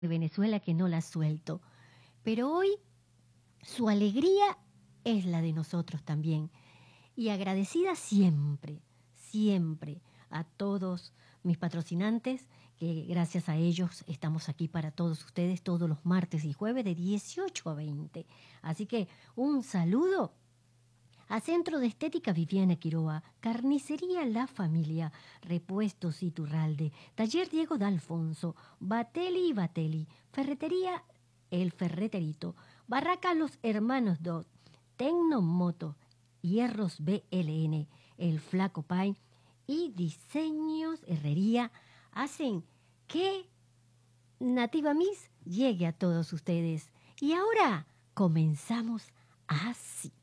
de Venezuela que no la suelto. Pero hoy su alegría es la de nosotros también. Y agradecida siempre, siempre a todos mis patrocinantes, que gracias a ellos estamos aquí para todos ustedes todos los martes y jueves de 18 a 20. Así que un saludo a Centro de Estética Viviana Quiroa, Carnicería La Familia, Repuestos Iturralde, Taller Diego D'Alfonso, Batelli y Batelli, Ferretería El Ferreterito, Barraca Los Hermanos Dot, Tecnomoto, Hierros BLN, El Flaco Pay y Diseños Herrería hacen que Nativa Miss llegue a todos ustedes. Y ahora comenzamos así.